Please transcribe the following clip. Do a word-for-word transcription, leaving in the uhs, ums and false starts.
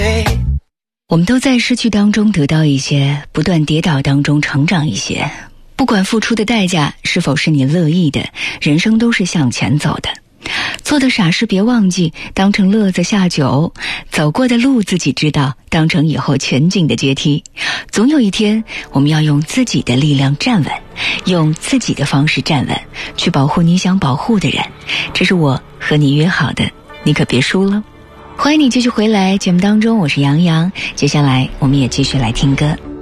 我们都在失去当中得到一些，不断跌倒当中成长一些。不管付出的代价是否是你乐意的，人生都是向前走的。做的傻事别忘记当成乐子下酒，走过的路自己知道，当成以后前进的阶梯。总有一天，我们要用自己的力量站稳，用自己的方式站稳，去保护你想保护的人。这是我和你约好的，你可别输了。欢迎你继续回来节目当中，我是杨洋。接下来我们也继续来听歌。